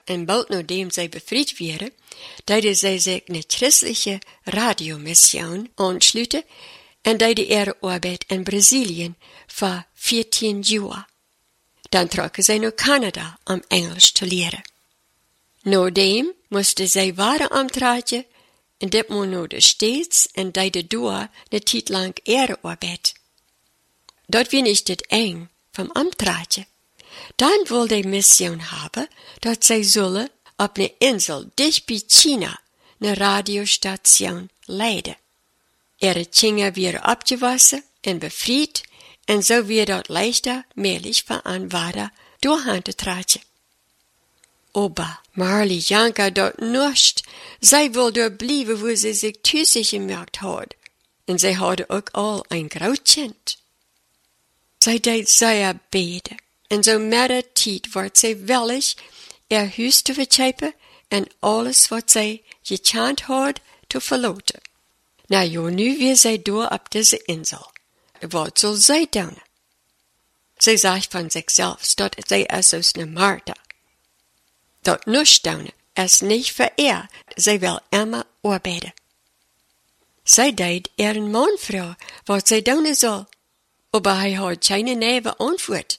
en bald nachdem zij befried werden, deden zij zich een christelijke radiomission aansluiten en deden ihre arbeid in Brazilië voor 14 jaar. Dan trokken zij naar Canada om Engels te leren. Nadem moesten zij waren amtraatje en dit moet naar de States en deden door een tijd lang ihre arbeid. Dat wie niet het eng vom amtraatje. Dan wil de mission hebben dat zij zullen op een insel dicht bij China een radiostation leiden. Ihre Kinder werden opgewassen en befried en zo weer dat leichter möglich voor een vader doorheen te traatje. Aber Marley Janka dat nicht. Zij wilde blijven wo ze zich thuis gemerkt had. En zij hadden ook al een groot kind. Zij deed zeer beden. En zo met de tijd wordt zij willig ihr huis te verkopen en alles wat zij gekend had te verlaten. Nou ja, nu weer zij door op deze insel. Wat zal zij doen? Zij zegt van zichzelf dat zij is als een marter. Dat nicht doen is niet voor ihr. Zij wil immer arbeiden. Zij deed een man vragen wat zij doen zal. Aber hij had geen nieuwe antwoord.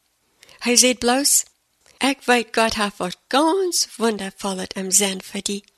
Hij zei bloos, ik weet God heeft wat ganz wondervolles im Sinn für die.